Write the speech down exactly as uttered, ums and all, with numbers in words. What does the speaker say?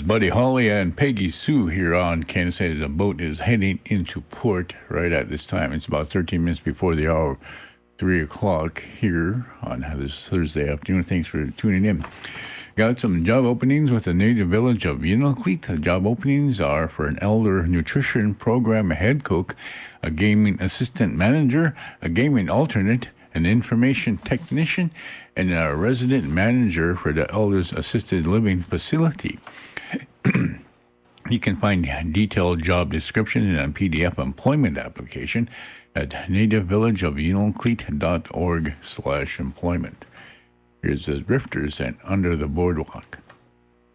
is Buddy Holly and Peggy Sue here on Kansas City. The boat is heading into port right at this time. It's about thirteen minutes before the hour, three o'clock here on this Thursday afternoon. Thanks for tuning in. Got some job openings with the native village of Unalakleet. The job openings are for an elder nutrition program head cook, a gaming assistant manager, a gaming alternate, an information technician, and a resident manager for the Elders Assisted Living Facility. You can find detailed job description and a P D F employment application at nativevillageofunalakleet.org slash employment. Here's the Drifters and Under the Boardwalk.